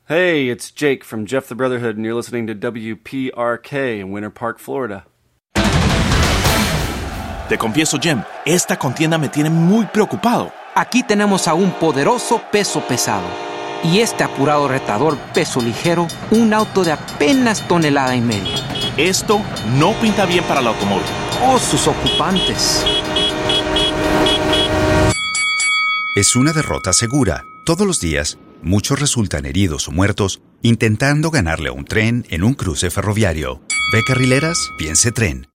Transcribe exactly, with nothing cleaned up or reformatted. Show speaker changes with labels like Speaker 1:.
Speaker 1: Hey, it's Jake from Jeff the Brotherhood, and you're listening to W P R K in Winter Park, Florida.
Speaker 2: Te confieso, Jem, esta contienda me tiene muy preocupado.
Speaker 3: Aquí tenemos a un poderoso peso pesado. Y este apurado retador peso ligero, un auto de apenas tonelada y media.
Speaker 2: Esto no pinta bien para el automóvil.
Speaker 3: ¡Oh, sus ocupantes!
Speaker 4: Es una derrota segura. Todos los días, muchos resultan heridos o muertos intentando ganarle a un tren en un cruce ferroviario. ¿Ve carrileras? Piense tren.